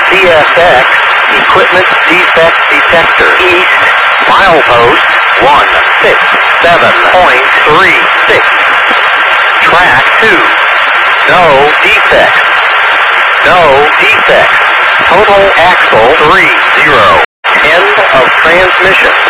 CSX, equipment defect detector. East, milepost 167.36. Track 2. No defects. No defects. Total axle 30. End of transmission.